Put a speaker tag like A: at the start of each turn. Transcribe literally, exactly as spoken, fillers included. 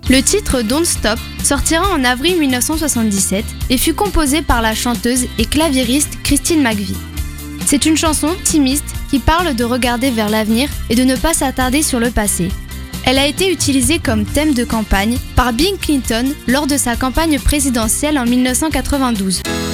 A: Le titre Don't Stop sortira en avril dix-neuf cent soixante-dix-sept et fut composé par la chanteuse et claviériste Christine McVie. C'est une chanson optimiste qui parle de regarder vers l'avenir et de ne pas s'attarder sur le passé. Elle a été utilisée comme thème de campagne par Bill Clinton lors de sa campagne présidentielle en dix-neuf cent quatre-vingt-douze.